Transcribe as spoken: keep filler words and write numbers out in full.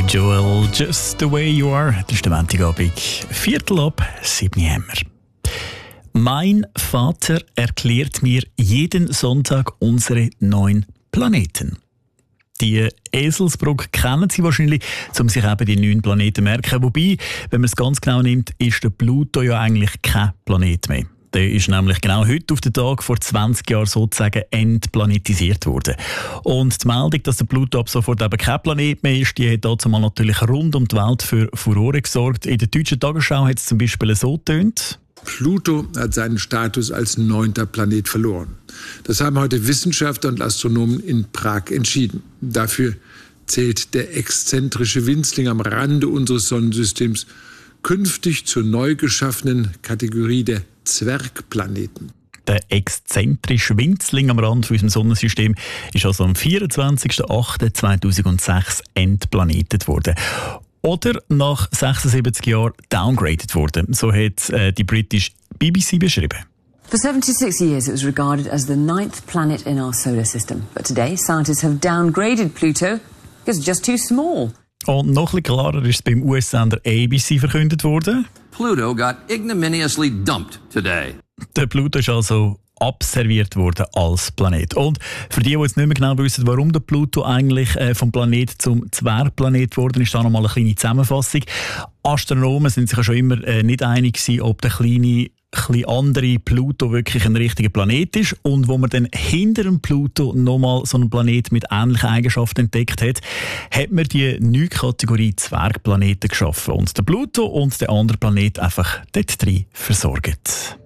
Billy Joel, Just the Way You Are. Das ist der Montagabend, Viertel ab sieben haben wir. Mein Vater erklärt mir jeden Sonntag unsere neun Planeten. Die Eselsbrücke kennen Sie wahrscheinlich, um sich eben die neun Planeten zu merken. Wobei, wenn man es ganz genau nimmt, ist der Pluto ja eigentlich kein Planet mehr. Der ist nämlich genau heute auf den Tag vor zwanzig Jahren sozusagen entplanetisiert worden. Und die Meldung, dass der Pluto ab sofort eben kein Planet mehr ist, die hat dazu mal natürlich rund um die Welt für Furore gesorgt. In der deutschen Tagesschau hat es zum Beispiel so getönt: Pluto hat seinen Status als neunter Planet verloren. Das haben heute Wissenschaftler und Astronomen in Prag entschieden. Dafür zählt der exzentrische Winzling am Rande unseres Sonnensystems künftig zur neu geschaffenen Kategorie der Zwergplaneten. Der exzentrische Winzling am Rand unserem Sonnensystem ist also am vierundzwanzigsten achten zweitausendsechs entplanetet worden. Oder nach sechsundsiebzig Jahren downgraded worden. So hat äh, die britische B B C beschrieben. For seventy-six years it was regarded as the ninth planet in our solar system. But today scientists have downgraded Pluto because it's just too small. Und noch ein bisschen klarer ist es beim U S-Sender A B C verkündet worden. Pluto got ignominiously dumped today. Der Pluto ist also abserviert worden als Planet. Und für die, die jetzt nicht mehr genau wissen, warum der Pluto eigentlich äh, vom Planet zum Zwergplanet geworden ist, da nochmal eine kleine Zusammenfassung. Astronomen sind sich ja schon immer äh, nicht einig gewesen, ob der kleine, ein andere Pluto wirklich ein richtiger Planet ist. Und wo man dann hinter dem Pluto nochmal so einen Planet mit ähnlichen Eigenschaften entdeckt hat, hat man die neue Kategorie Zwergplaneten geschaffen. Und der Pluto und der andere Planet einfach dort drin versorgt.